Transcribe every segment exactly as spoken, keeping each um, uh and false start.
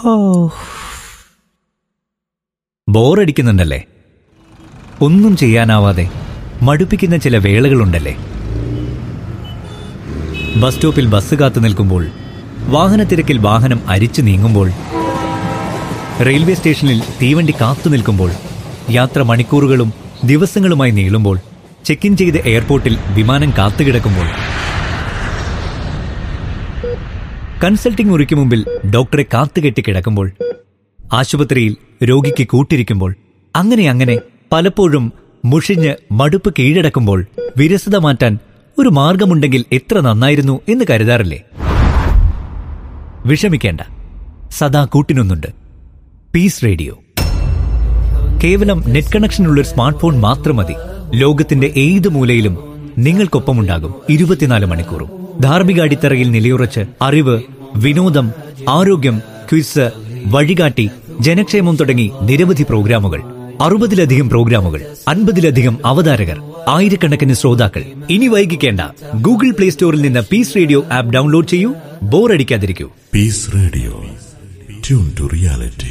ബോറടിക്കുന്നുണ്ടല്ലേ? ഒന്നും ചെയ്യാനാവാതെ മടുപ്പിക്കുന്ന ചില വേളകളുണ്ടല്ലേ? ബസ് സ്റ്റോപ്പിൽ ബസ് കാത്തു നിൽക്കുമ്പോൾ, വാഹനത്തിരക്കിൽ വാഹനം അരിച്ചു നീങ്ങുമ്പോൾ, റെയിൽവേ സ്റ്റേഷനിൽ തീവണ്ടി കാത്തു നിൽക്കുമ്പോൾ, യാത്ര മണിക്കൂറുകളും ദിവസങ്ങളുമായി നീളുമ്പോൾ, ചെക്ക് ഇൻ ചെയ്ത് എയർപോർട്ടിൽ വിമാനം കാത്തുകിടക്കുമ്പോൾ, കൺസൾട്ടിംഗ് മുറിക്ക് മുമ്പിൽ ഡോക്ടറെ കാത്തുകെട്ടി കിടക്കുമ്പോൾ, ആശുപത്രിയിൽ രോഗിക്ക് കൂട്ടിരിക്കുമ്പോൾ, അങ്ങനെ അങ്ങനെ പലപ്പോഴും മുഷിഞ്ഞ് മടുപ്പ് കീഴടക്കുമ്പോൾ വിരസത മാറ്റാൻ ഒരു മാർഗമുണ്ടെങ്കിൽ എത്ര നന്നായിരുന്നു എന്ന് കരുതാറില്ലേ? വിഷമിക്കേണ്ട, സദാ കൂട്ടിനൊന്നുണ്ട്. Piece radio. കേവലം നെറ്റ് കണക്ഷനുള്ളൊരു സ്മാർട്ട് ഫോൺ മാത്രം മതി. ലോകത്തിന്റെ ഏത് മൂലയിലും നിങ്ങൾക്കൊപ്പമുണ്ടാകും ഇരുപത്തിനാല് മണിക്കൂറും. ധാർമ്മിക അടിത്തറയിൽ നിലയുറച്ച് അറിവ്, വിനോദം, ആരോഗ്യം, ക്വിസ്, വഴികാട്ടി, ജനക്ഷേമം തുടങ്ങി നിരവധി പ്രോഗ്രാമുകൾ. അറുപതിലധികം പ്രോഗ്രാമുകൾ, അൻപതിലധികം അവതാരകർ, ആയിരക്കണക്കിന് ശ്രോതാക്കൾ. ഇനി വൈകിക്കേണ്ട, ഗൂഗിൾ പ്ലേ സ്റ്റോറിൽ നിന്ന് പീസ് റേഡിയോ ആപ്പ് ഡൗൺലോഡ് ചെയ്യൂ. ബോറടിക്കാതിരിക്കൂ. Piece radio, tune to reality.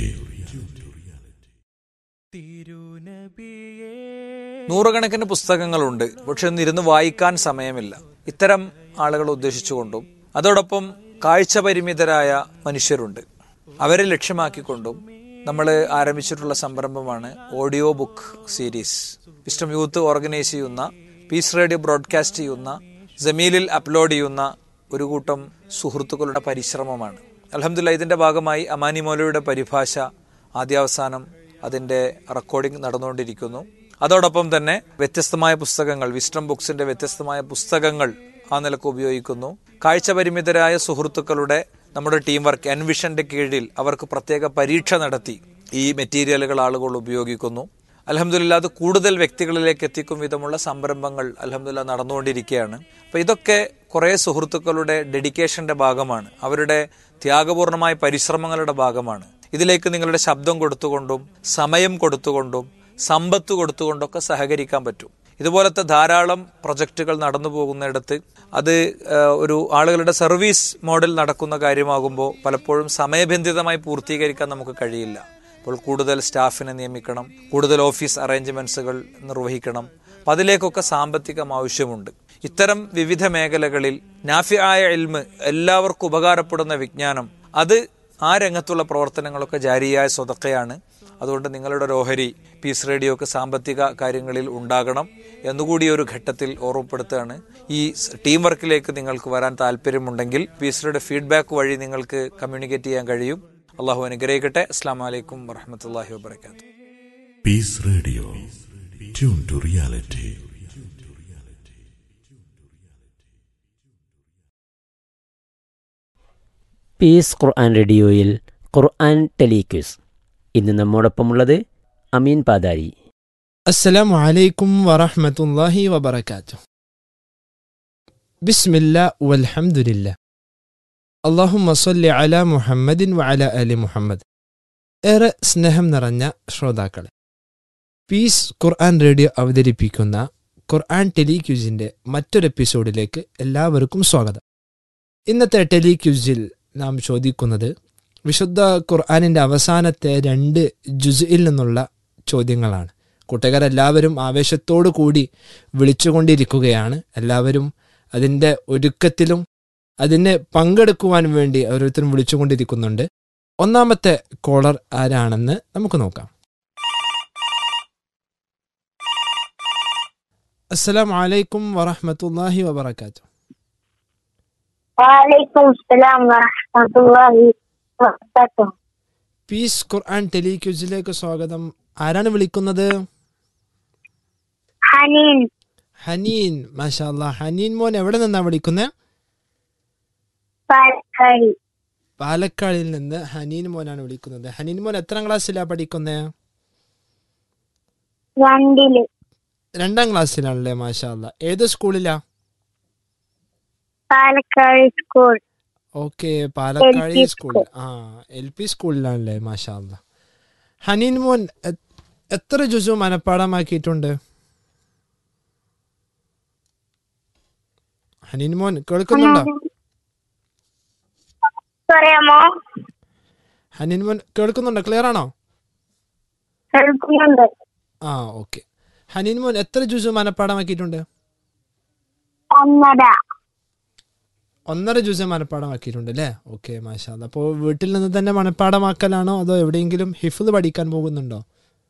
നൂറുകണക്കിന് പുസ്തകങ്ങളുണ്ട്, പക്ഷെ ഒന്നിരുന്ന് വായിക്കാൻ സമയമില്ല. ഇത്തരം ആളുകളെ ഉദ്ദേശിച്ചുകൊണ്ടും അതോടൊപ്പം കാഴ്ച പരിമിതരായ മനുഷ്യരുണ്ട്, അവരെ ലക്ഷ്യമാക്കിക്കൊണ്ടും നമ്മൾ ആരംഭിച്ചിട്ടുള്ള സംരംഭമാണ് audio book series. Wisdom youth organise ചെയ്യുന്ന, പീസ് റേഡിയോ ബ്രോഡ്കാസ്റ്റ് ചെയ്യുന്ന, ജമീലിൽ അപ്ലോഡ് ചെയ്യുന്ന ഒരു കൂട്ടം സുഹൃത്തുക്കളുടെ പരിശ്രമമാണ്. അൽഹംദുലില്ലാഹ് ഇതിന്റെ ഭാഗമായി അമാനി മൗലവിയുടെ പരിഭാഷ ആദ്യാവസാനം അതിന്റെ റെക്കോർഡിംഗ് നടന്നുകൊണ്ടിരിക്കുന്നു. അതോടൊപ്പം തന്നെ വ്യത്യസ്തമായ പുസ്തകങ്ങൾ, വിസ്റ്റം ബുക്സിന്റെ വ്യത്യസ്തമായ പുസ്തകങ്ങൾ ആ നിലക്ക് ഉപയോഗിക്കുന്നു. കാഴ്ച പരിമിതരായ സുഹൃത്തുക്കളുടെ നമ്മുടെ ടീം വർക്ക് എൻവിഷന്റെ കീഴിൽ അവർക്ക് പ്രത്യേക പരീക്ഷ നടത്തി ഈ മെറ്റീരിയലുകൾ ആളുകൾ ഉപയോഗിക്കുന്നു. അൽഹംദുലില്ലാഹ് അത് കൂടുതൽ വ്യക്തികളിലേക്ക് എത്തിക്കും വിധമുള്ള സംരംഭങ്ങൾ അൽഹംദുലില്ലാഹ് നടന്നുകൊണ്ടിരിക്കുകയാണ്. അപ്പൊ ഇതൊക്കെ കുറെ സുഹൃത്തുക്കളുടെ ഡെഡിക്കേഷന്റെ ഭാഗമാണ്, അവരുടെ ത്യാഗപൂർണമായ പരിശ്രമങ്ങളുടെ ഭാഗമാണ്. ഇതിലേക്ക് നിങ്ങളുടെ ശബ്ദം കൊടുത്തുകൊണ്ടും സമയം കൊടുത്തുകൊണ്ടും സമ്പത്ത് കൊടുത്തുകൊണ്ടൊക്കെ സഹകരിക്കാൻ പറ്റും. ഇതുപോലത്തെ ധാരാളം പ്രൊജക്റ്റുകൾ നടന്നു പോകുന്നിടത്ത് അത് ഒരു ആളുകളുടെ സർവീസ് മോഡൽ നടക്കുന്ന കാര്യമാകുമ്പോൾ പലപ്പോഴും സമയബന്ധിതമായി പൂർത്തീകരിക്കാൻ നമുക്ക് കഴിയില്ല. അപ്പോൾ കൂടുതൽ സ്റ്റാഫിനെ നിയമിക്കണം, കൂടുതൽ ഓഫീസ് അറേഞ്ച്മെന്റ്സുകൾ നിർവഹിക്കണം. അപ്പം അതിലേക്കൊക്കെ സാമ്പത്തികം ആവശ്യമുണ്ട്. ഇത്തരം വിവിധ മേഖലകളിൽ നാഫിആയ ഇൽമ്, എല്ലാവർക്കും ഉപകാരപ്പെടുന്ന വിജ്ഞാനം, അത് ആ രംഗത്തുള്ള പ്രവർത്തനങ്ങളൊക്കെ ജാരിയായ സ്വതക്കയാണ്. അതുകൊണ്ട് നിങ്ങളുടെ ഒരു ഓഹരി പീസ് റേഡിയോക്ക് സാമ്പത്തിക കാര്യങ്ങളിൽ ഉണ്ടാകണം എന്നുകൂടി ഒരു ഘട്ടത്തിൽ ഓർമ്മപ്പെടുത്തുകയാണ്. ഈ ടീം വർക്കിലേക്ക് നിങ്ങൾക്ക് വരാൻ താല്പര്യമുണ്ടെങ്കിൽ പീസ് റേഡിയോ ഫീഡ്ബാക്ക് വഴി നിങ്ങൾക്ക് കമ്മ്യൂണിക്കേറ്റ് ചെയ്യാൻ കഴിയും. അള്ളാഹു അനുഗ്രഹിക്കട്ടെ. അസ്സലാമു അലൈക്കും വറഹ്മത്തുള്ളാഹി വബറകാതുഹു. Piece radio, tune to reality. Piece ഖുർആൻ റേഡിയോയിൽ ഖുർആൻ ടെലിക്വിസ്. ഇന്ന് നമ്മോടൊപ്പമുള്ളത് അമീൻ പാതാരി. അസ്സലാമു അലൈക്കും വറഹ്മത്തുള്ളാഹി വബറകാതുഹു. ബിസ്മില്ലാ വൽഹംദുലില്ലാ. അല്ലാഹുമ്മ സ്വല്ലി അലാ മുഹമ്മദിൻ വഅലാ ആലി മുഹമ്മദ്. ഏറെ സ്നേഹം നിറഞ്ഞ ശ്രോതാക്കളെ, പീസ് ഖുർആൻ റേഡിയോ അവതരിപ്പിക്കുന്ന ഖുർആൻ ടെലിക്വിസിൻ്റെ മറ്റൊരു എപ്പിസോഡിലേക്ക് എല്ലാവർക്കും സ്വാഗതം. ഇന്നത്തെ ടെലിക്വിസിൽ നാം ചോദിക്കുന്നത് വിശുദ്ധ ഖുർആനിൻ്റെ അവസാനത്തെ രണ്ട് ജുസ്ഇൽ നിന്നുള്ള ചോദ്യങ്ങളാണ്. കൂട്ടുകാരെല്ലാവരും ആവേശത്തോടു കൂടി വിളിച്ചുകൊണ്ടിരിക്കുകയാണ്. എല്ലാവരും അതിൻ്റെ ഒരുക്കത്തിലും അതിനെ പങ്കെടുക്കുവാൻ വേണ്ടി ഓരോരുത്തരും വിളിച്ചുകൊണ്ടിരിക്കുന്നുണ്ട്. ഒന്നാമത്തെ കോളർ ആരാണെന്ന് നമുക്ക് നോക്കാം. അസ്സലാമു അലൈക്കും വറഹ്മത്തുള്ളാഹി വബറകാതുഹു. വഅലൈക്കും അസ്സലാം വറഹ്മത്തുള്ളാഹി വബറകാതുഹു. പീസ് ഖുർആൻ ടെലിക്വിസിലേക്ക് സ്വാഗതം. ആരാണ് വിളിക്കുന്നത്? ഹനീൻ. ഹനീൻ, മാഷാ അല്ലാ. ഹനീൻ മോൻ എവിടെ നിന്നാ വിളിക്കുന്നത്? പാലക്കാട്. പാലക്കാടിൽ നിന്ന് ഹനീൻ മോനാണ് വിളിക്കുന്നത്. ഹനീൻ മോൻ എത്രാം ക്ലാസ്സിലാ പഠിക്കുന്നത്? രണ്ടില്. രണ്ടാം ക്ലാസ്സിലാണല്ലേ, മാഷാ അല്ലാ. ഏത് സ്കൂളിലാ? Palakkad school. Okay, Palakkad school. ആ, എൽ പി സ്കൂളിലാണല്ലേ, മാഷാ അല്ലാ. ഹനീൻ മോൻ എത്ര ജുസു മനപ്പാടമാക്കിയിട്ടുണ്ട്? ഹനീൻ മോൻ കേൾക്കുന്നുണ്ടോ? പറയാമോ? ഹനീൻ മോൻ കേൾക്കുന്നുണ്ടോ? ക്ലിയർ ആണോ? കേൾക്കുന്നുണ്ട്. ആ ഓക്കെ. ഹനീൻ മോൻ എത്ര ജുസു മനപ്പാടമാക്കിയിട്ടുണ്ട്? ഒന്നര. ഒന്നര ജുസ മനപ്പാടമാക്കിയിട്ടുണ്ട് അല്ലേ? ഓക്കെ, മാഷാ അല്ലാ. അപ്പോൾ വീട്ടിൽ നിന്ന് തന്നെ മനപ്പാടമാക്കലാണോ അതോ എവിടെയെങ്കിലും ഹിഫ്ള് പഠിക്കാൻ പോകുന്നുണ്ടോ?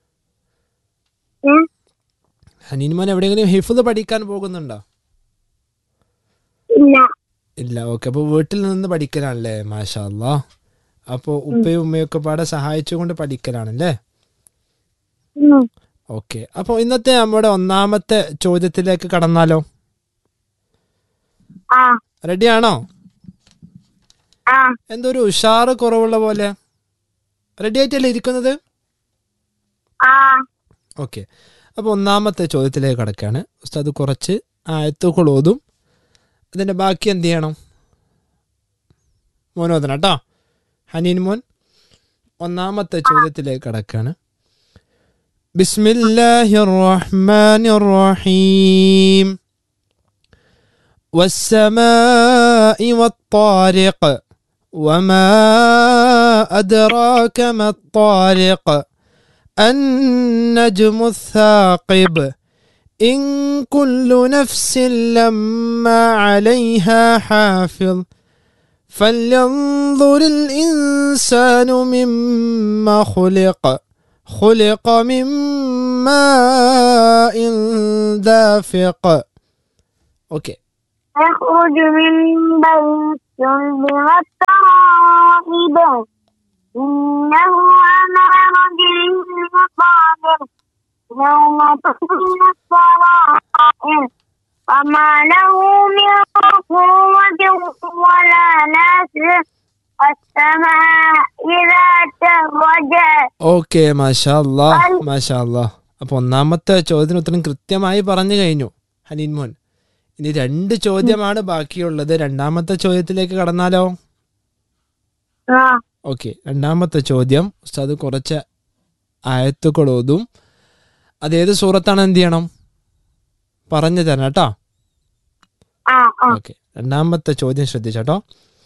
ഉം. ഹനീൻ മോൻ എവിടെയെങ്കിലും ഹിഫ്ള് പഠിക്കാൻ പോകുന്നുണ്ടോ? ഇല്ല. ഇല്ല. ഓക്കെ, അപ്പോൾ വീട്ടിൽ നിന്ന് പഠിക്കലാണല്ലേ? മാഷാ അല്ലാ. അപ്പോൾ ഉപ്പയും ഉമ്മയൊക്കെ പാടെ സഹായിച്ചുകൊണ്ട് പഠിക്കലാണല്ലേ? ഉം. ഓക്കെ, അപ്പോൾ ഇന്നത്തെ നമ്മുടെ ഒന്നാമത്തെ ചോദ്യത്തിലേക്ക് കടന്നാലോ? ആ. റെഡിയാണോ? ആ. എന്തോ ഒരു ഉഷാറ് കുറവുള്ള പോലെ. റെഡി ആയിട്ടല്ലേ ഇരിക്കുന്നത്? ആ. ഓക്കെ, അപ്പോൾ ഒന്നാമത്തെ ചോദ്യത്തിലേക്ക് കടക്കുകയാണ്. ഉസ്താദ് കുറച്ച് ആയത്തുകൾ ഓതും, അതിൻ്റെ ബാക്കി എന്ത് ചെയ്യണം? മോനോദന കേട്ടോ. ഹനീൻ മോൻ ഒന്നാമത്തെ ചോദ്യത്തിലേക്ക് കടക്കുകയാണ്. ബിസ്മില്ലാഹിർ റഹ്മാനിർ റഹീം. والسماء والطارق وما أدراك ما الطارق النجم الثاقب إن كل نفس لما عليها حافظ فلينظر الإنسان مما خلق خلق من ماء دافق. أوكي. يخرج من بين الصلب والترائب إنه على رجله لقادر يوم تبلى السرائر وما له من قوة ولا ناصر والسماء ذات الرجع. ഓക്കെ, മാഷാ അല്ലാ, മാഷാ അല്ലാ. അപ്പോൾ ഒന്നാമത്തെ ചോദ്യത്തിന് ഉത്തരം കൃത്യമായി പറഞ്ഞു കഴിഞ്ഞു ഹനീൻ മോൻ. ഇനി രണ്ട് ചോദ്യമാണ് ബാക്കിയുള്ളത്. രണ്ടാമത്തെ ചോദ്യത്തിലേക്ക് കടന്നാലോ? ഓക്കെ, രണ്ടാമത്തെ ചോദ്യം ഉസ്താദ് കുറച്ച് ആയത്തുകൾ ഓതും, അതേത് സൂറത്താണ് എന്ത് ചെയ്യണം പറഞ്ഞു തരണം കേട്ടോ. ഓക്കെ, രണ്ടാമത്തെ ചോദ്യം ശ്രദ്ധിച്ചോട്ടോ.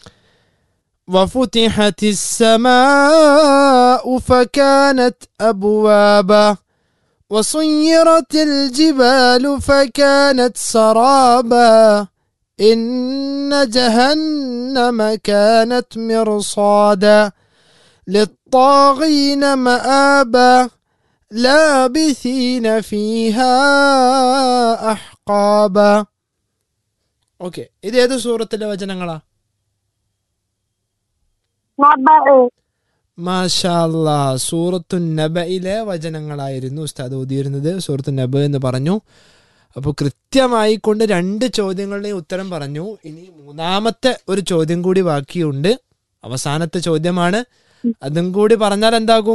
وفتحت السماء فكانت أبوابا وصيرت الجبال فكانت سرابا إن جهنم كانت مرصادا للطاغين مآبا لابثين فيها أحقابا. ഓക്കെ, ഇത് ഏത് സൂറത്തിലെ വചനങ്ങളാ? മാഷാ അല്ലാ, സൂറത്തു നബയിലെ വചനങ്ങളായിരുന്നു ഉസ്താദ് ഓതിയിരുന്നത്. സൂറത്തു നബ എന്ന് പറഞ്ഞു. അപ്പോൾ കൃത്യമായി കൊണ്ട് രണ്ട് ചോദ്യങ്ങളുടെയും ഉത്തരം പറഞ്ഞു. ഇനി മൂന്നാമത്തെ ഒരു ചോദ്യം കൂടി ബാക്കിയുണ്ട്, അവസാനത്തെ ചോദ്യമാണ്. അതും കൂടി പറഞ്ഞാൽ എന്താകും?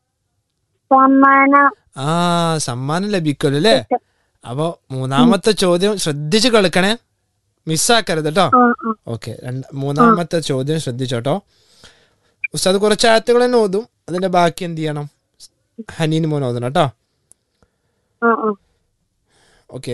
ആ, സമ്മാനം ലഭിക്കുമല്ലോ അല്ലേ? അപ്പോൾ മൂന്നാമത്തെ ചോദ്യം ശ്രദ്ധിച്ച് കേൾക്കണേ, മിസ്സാക്കരുത് കേട്ടോ. ഓക്കെ, മൂന്നാമത്തെ ചോദ്യം ശ്രദ്ധിച്ചോട്ടോ. ഉസ്താദ് കുറച്ച് ആയത്തുകൾ തന്നെ ഓതും, അതിന്റെ ബാക്കി എന്ത് ചെയ്യണം? ഹനീൻ മോൻ ഓതണം കേട്ടോ. ഓക്കെ.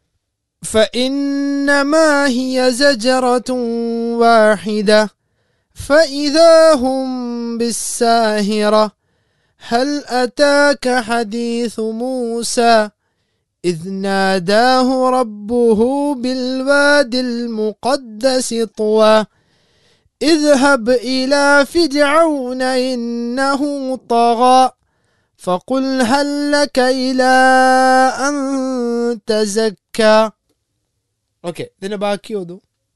فإنما هي زجرة واحدة فإذا هم بالساهرة هل أتاك حديث موسى إذ ناداه ربه بالواد المقدس طوى اذهب إلى فرعون إنه طغى فقل هل لك إلى أن تزكى. ഓക്കെ, ഇതിന്റെ ബാക്കി ഓതു.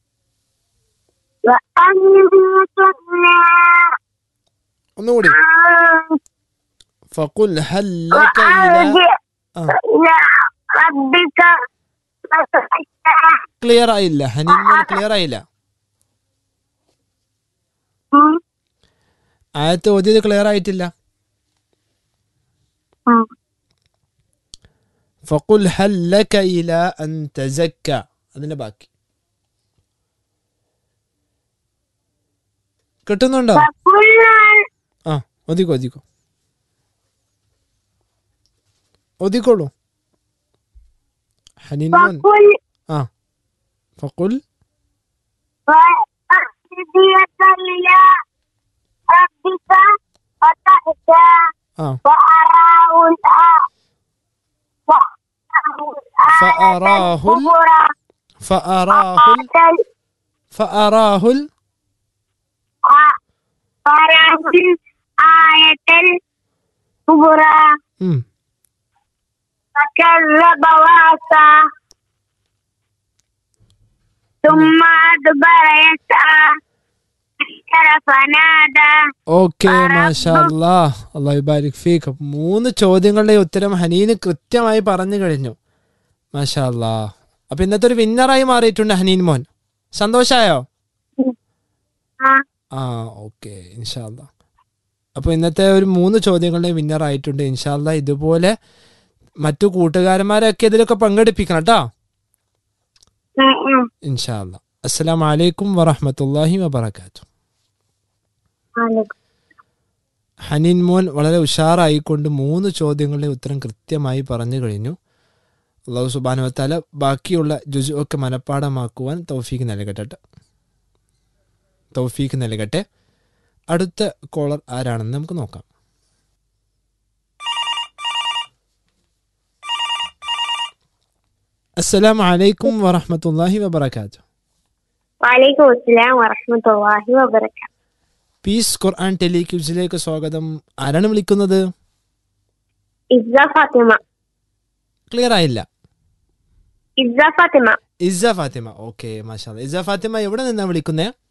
ഒന്നുകൂടി. فقل هل لك إلى ക്ലിയർ ആയില്ല ഹനീൻ, ക്ലിയർ ആയില്ല. ആയത്ത് ഓതിയത് ക്ലിയർ ആയിട്ടില്ല. فقل هل لك إلى أن تزكى, അതിന്റെ ബാക്കി കിട്ടുന്നുണ്ടോ? ആ, ഒതിക്കോ ഒതിക്കോ ഒതിക്കോളൂ ഹനീൻ മോൻ. ആ, فقل ربك ആ فأراه الآ- فأراه ال- الكبرى فأراه ال- آية فأراه ال- الآ- فأراه الآية الكبرى ഉം. فكذب وعصى ثم أدبر يسعى فحشر فنادى ഓക്കെ മാഷാ അല്ലാ, അല്ലാഹു ബാരിക് ഫീക്ക്. അപ്പൊ മൂന്ന് ചോദ്യങ്ങളുടെ ഉത്തരം ഹനീന് കൃത്യമായി പറഞ്ഞു കഴിഞ്ഞു. മാഷാ അല്ലാ. അപ്പൊ ഇന്നത്തെ ഒരു വിന്നറായി മാറിയിട്ടുണ്ട് ഹനീൻ മോൻ. സന്തോഷായോ? ആ ആ ഓക്കെ, ഇൻഷാ അല്ലാ. അപ്പൊ ഇന്നത്തെ ഒരു മൂന്ന് ചോദ്യങ്ങളുടെ വിന്നർ ആയിട്ടുണ്ട്. ഇൻഷാ അല്ലാ ഇതുപോലെ മറ്റു കൂട്ടുകാരന്മാരൊക്കെ ഇതിലൊക്കെ പങ്കെടുപ്പിക്കണം കേട്ടോ. ഉം, ഉം. ഇൻഷാ അല്ലാ. അസ്സലാമു അലൈക്കും വറഹ്മത്തുള്ളാഹി വബറകാതുഹു. വലൈക്കും. ഹനീൻ മോൻ വളരെ ഉഷാറായിക്കൊണ്ട് മൂന്ന് ചോദ്യങ്ങളുടെ ഉത്തരം കൃത്യമായി പറഞ്ഞു കഴിഞ്ഞു. അല്ലാഹു സുബ്ഹാനഹു വതആല ബാക്കിയുള്ള ജുസ് ഒക്കെ മനഃപ്പാടമാക്കുവാൻ തൗഫീക്ക് നൽകട്ടെ തൗഫീക്ക് നൽകട്ടെ അടുത്ത കോളർ ആരാണെന്ന് നമുക്ക് നോക്കാം. അസ്സലാമു അലൈക്കും വറഹ്മത്തുള്ളാഹി വബറകാതുഹു. വലൈക്കും അസ്സലാം വറഹ്മത്തുള്ളാഹി വബറകാതുഹു. പീസ് ഖുർആൻ ടെലിക്യൂസിലേക്ക് സ്വാഗതം. ആരാണ് വിളിക്കുന്നത്? ഇസ്സ ഫാത്തിമ. ക്ലിയർ ആയില്ല. ഇസ്സ ഫാത്തിമ. ഇസ്സ ഫാത്തിമ. ഓക്കെ മാഷാ അല്ലാ. ഇസ്സ ഫാത്തിമ എവിടെ നിന്നാ വിളിക്കുന്നേ?